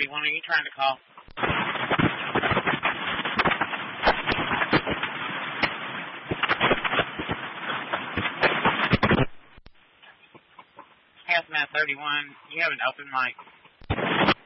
31, are you trying to call? Hazmat 31, you have an open mic.